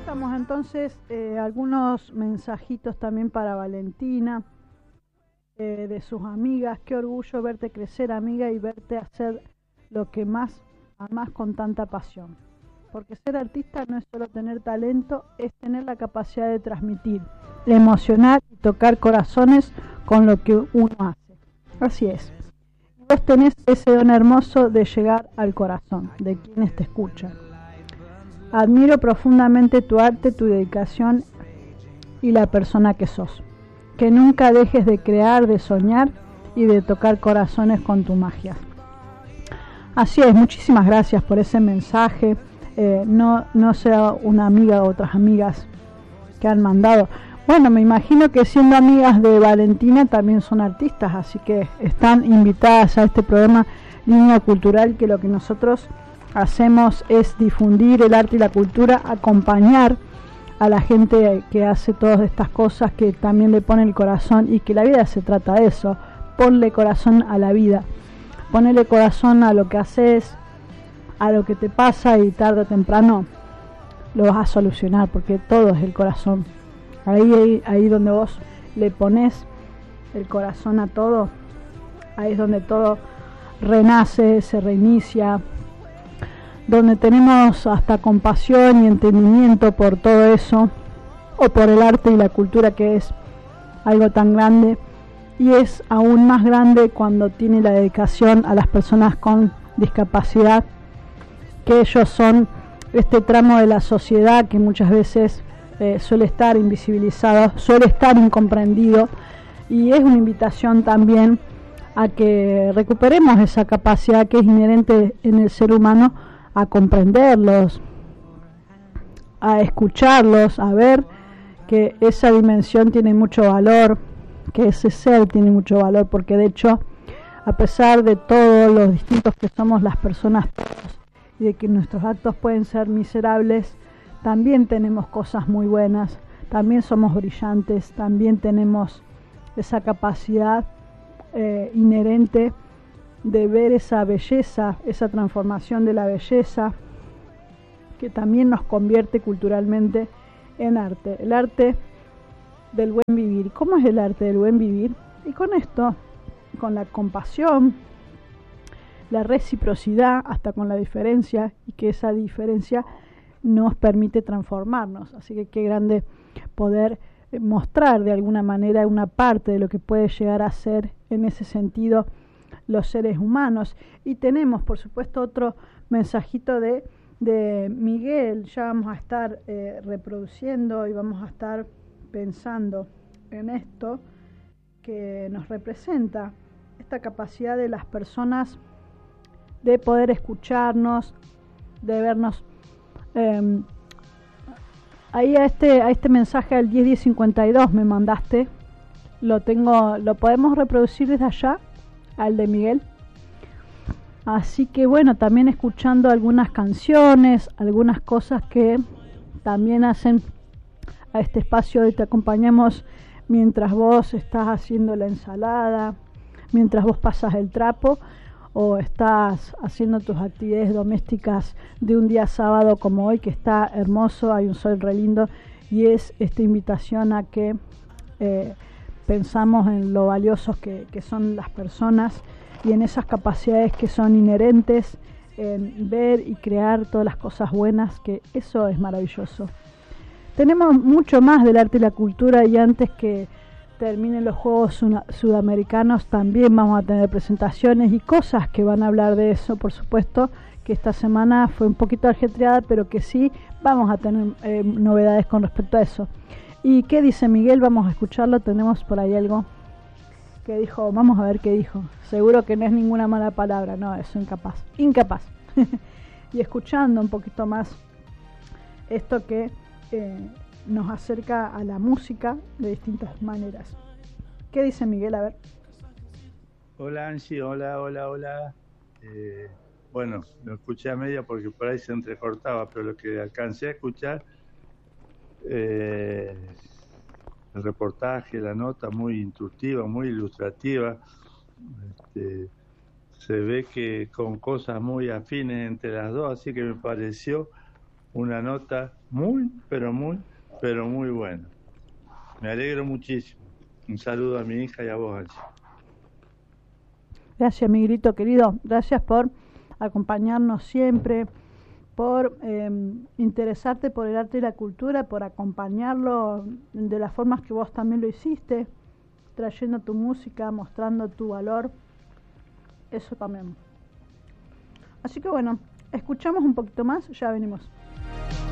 estamos entonces, algunos mensajitos también para Valentina, de sus amigas. Qué orgullo verte crecer, amiga, y verte hacer lo que más amás con tanta pasión. Porque ser artista no es solo tener talento, es tener la capacidad de transmitir, de emocionar y tocar corazones con lo que uno hace. Así es. Vos tenés ese don hermoso de llegar al corazón de quienes te escuchan. Admiro profundamente tu arte, tu dedicación y la persona que sos. Que nunca dejes de crear, de soñar y de tocar corazones con tu magia. Así es, muchísimas gracias por ese mensaje. No sea una amiga o otras amigas que han mandado. Bueno, me imagino que siendo amigas de Valentina también son artistas, así que están invitadas a este programa Línea Cultural, que lo que nosotros hacemos es difundir el arte y la cultura, acompañar a la gente que hace todas estas cosas, que también le pone el corazón, y que la vida se trata de eso. Ponle corazón a la vida, ponele corazón a lo que haces, a lo que te pasa, y tarde o temprano lo vas a solucionar, porque todo es el corazón. Ahí donde vos le pones el corazón a todo, ahí es donde todo renace, se reinicia, donde tenemos hasta compasión y entendimiento por todo eso, o por el arte y la cultura, que es algo tan grande, y es aún más grande cuando tiene la dedicación a las personas con discapacidad, que ellos son este tramo de la sociedad que muchas veces suele estar invisibilizado, suele estar incomprendido, y es una invitación también a que recuperemos esa capacidad que es inherente en el ser humano, a comprenderlos, a escucharlos, a ver que esa dimensión tiene mucho valor, que ese ser tiene mucho valor, porque de hecho, a pesar de todos los distintos que somos las personas todos, y de que nuestros actos pueden ser miserables, también tenemos cosas muy buenas, también somos brillantes, también tenemos esa capacidad inherente de ver esa belleza, esa transformación de la belleza, que también nos convierte culturalmente en arte, el arte del buen vivir. ¿Cómo es el arte del buen vivir? Y con esto, con la compasión, la reciprocidad, hasta con la diferencia, y que esa diferencia nos permite transformarnos. Así que qué grande poder mostrar de alguna manera una parte de lo que puede llegar a ser en ese sentido los seres humanos. Y tenemos, por supuesto, otro mensajito de Miguel. Ya vamos a estar reproduciendo y vamos a estar pensando en esto que nos representa, esta capacidad de las personas de poder escucharnos, de vernos. Ahí a este mensaje al 101052 me mandaste, lo podemos reproducir desde allá, al de Miguel. Así que bueno, también escuchando algunas canciones, algunas cosas que también hacen a este espacio de te acompañamos mientras vos estás haciendo la ensalada, mientras vos pasas el trapo, o estás haciendo tus actividades domésticas de un día sábado como hoy, que está hermoso, hay un sol re lindo, y es esta invitación a que pensamos en lo valiosos que son las personas, y en esas capacidades que son inherentes en ver y crear todas las cosas buenas, que eso es maravilloso. Tenemos mucho más del arte y la cultura, y antes que terminen los Juegos Sudamericanos también vamos a tener presentaciones y cosas que van a hablar de eso. Por supuesto que esta semana fue un poquito ajetreada, pero que sí vamos a tener novedades con respecto a eso. ¿Y qué dice Miguel? Vamos a escucharlo. Tenemos por ahí algo que dijo, vamos a ver qué dijo. Seguro que no es ninguna mala palabra, no, es incapaz. Y escuchando un poquito más esto que nos acerca a la música de distintas maneras. ¿Qué dice Miguel? A ver. Hola Angie, hola. Bueno, lo escuché a media porque por ahí se entrecortaba, pero lo que alcancé a escuchar, el reportaje, la nota, muy instructiva, muy ilustrativa. Se ve que con cosas muy afines entre las dos, así que me pareció una nota muy, pero muy buena. Me alegro muchísimo. Un saludo a mi hija y a vos, Angie. Gracias, Miguelito querido. Gracias por acompañarnos siempre, por interesarte por el arte y la cultura, por acompañarlo de las formas que vos también lo hiciste, trayendo tu música, mostrando tu valor. Eso también. Así que bueno, escuchamos un poquito más, ya venimos.